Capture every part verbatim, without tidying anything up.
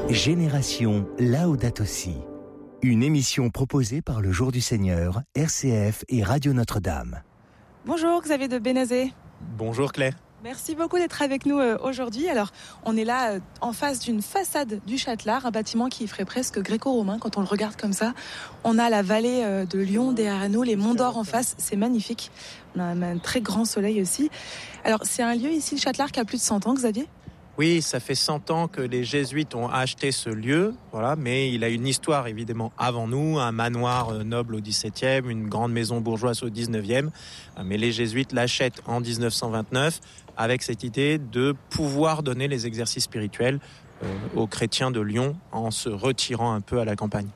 Génération Laudato Si. Une émission proposée par le Jour du Seigneur, R C F et Radio Notre-Dame. Bonjour Xavier de Bénazet. Bonjour Claire. Merci beaucoup d'être avec nous euh, aujourd'hui. Alors, on est là euh, en face d'une façade du Châtelard, un bâtiment qui ferait presque gréco-romain quand on le regarde comme ça. On a la vallée euh, de Lyon derrière nous, les monts d'Or en face, c'est magnifique. On a un, un très grand soleil aussi. Alors, c'est un lieu ici, le Châtelard, qui a plus de cent ans, Xavier ? Oui, ça fait cent ans que les jésuites ont acheté ce lieu, voilà, mais il a une histoire évidemment avant nous, un manoir noble au dix-septième, une grande maison bourgeoise au dix-neuvième, mais les jésuites l'achètent en dix-neuf cent vingt-neuf avec cette idée de pouvoir donner les exercices spirituels euh, aux chrétiens de Lyon en se retirant un peu à la campagne.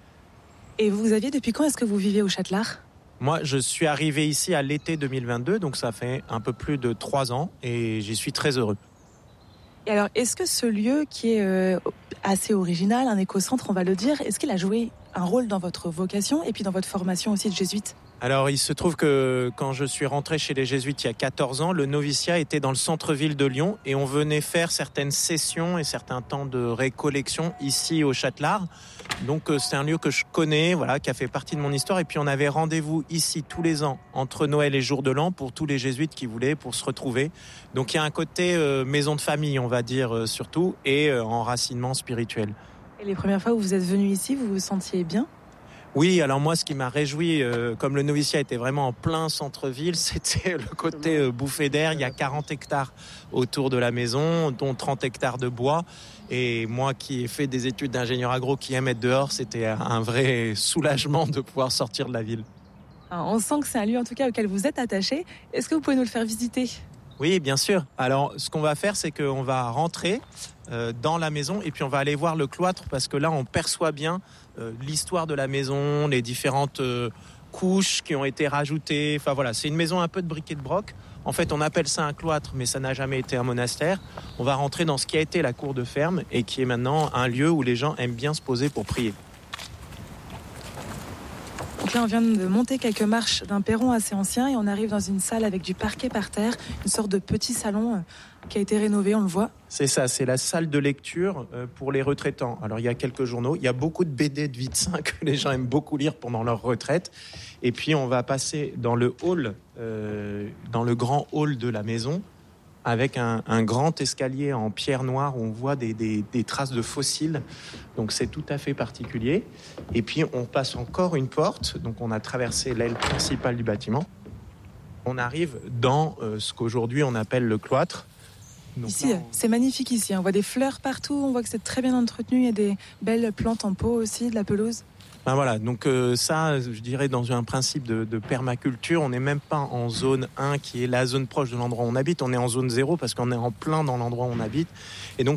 Et vous, Xavier, depuis quand est-ce que vous vivez au Châtelard ? Moi, je suis arrivé ici à l'été deux mille vingt-deux, donc ça fait un peu plus de trois ans et j'y suis très heureux. Et alors, est-ce que ce lieu qui est euh, assez original, un éco-centre, on va le dire, est-ce qu'il a joué un rôle dans votre vocation et puis dans votre formation aussi de jésuite ? Alors, il se trouve que quand je suis rentré chez les jésuites il y a quatorze ans, le noviciat était dans le centre-ville de Lyon et on venait faire certaines sessions et certains temps de récollection ici au Châtelard. Donc, c'est un lieu que je connais, voilà, qui a fait partie de mon histoire. Et puis, on avait rendez-vous ici tous les ans entre Noël et Jour de l'An pour tous les jésuites qui voulaient pour se retrouver. Donc, il y a un côté euh, maison de famille, on va dire, euh, surtout, et euh, enracinement spirituel. Et les premières fois où vous êtes venu ici, vous vous sentiez bien ? Oui, alors moi, ce qui m'a réjoui, euh, comme le noviciat était vraiment en plein centre-ville, c'était le côté euh, bouffée d'air. Il y a quarante hectares autour de la maison, dont trente hectares de bois. Et moi qui ai fait des études d'ingénieur agro, qui aime être dehors, c'était un vrai soulagement de pouvoir sortir de la ville. Alors, on sent que c'est un lieu en tout cas auquel vous êtes attaché. Est-ce que vous pouvez nous le faire visiter ? Oui, bien sûr. Alors, ce qu'on va faire, c'est qu'on va rentrer euh, dans la maison et puis on va aller voir le cloître parce que là, on perçoit bien euh, l'histoire de la maison, les différentes euh, couches qui ont été rajoutées. Enfin voilà, c'est une maison un peu de bric et de broc. En fait, on appelle ça un cloître, mais ça n'a jamais été un monastère. On va rentrer dans ce qui a été la cour de ferme et qui est maintenant un lieu où les gens aiment bien se poser pour prier. Donc là, on vient de monter quelques marches d'un perron assez ancien et on arrive dans une salle avec du parquet par terre, une sorte de petit salon qui a été rénové, on le voit. C'est ça, c'est la salle de lecture pour les retraitants. Alors, il y a quelques journaux, il y a beaucoup de B D de vie de saint que les gens aiment beaucoup lire pendant leur retraite. Et puis, on va passer dans le hall, euh, dans le grand hall de la maison, avec un, un grand escalier en pierre noire où on voit des, des, des traces de fossiles. Donc c'est tout à fait particulier. Et puis on passe encore une porte, donc on a traversé l'aile principale du bâtiment. On arrive dans euh, ce qu'aujourd'hui on appelle le cloître. Donc ici, là, on... c'est magnifique ici. On voit des fleurs partout, on voit que c'est très bien entretenu. Il y a des belles plantes en pot aussi, de la pelouse. Ben voilà, donc euh, ça, je dirais dans un principe de, de permaculture, on n'est même pas en zone un qui est la zone proche de l'endroit où on habite, on est en zone zéro parce qu'on est en plein dans l'endroit où on habite. Et donc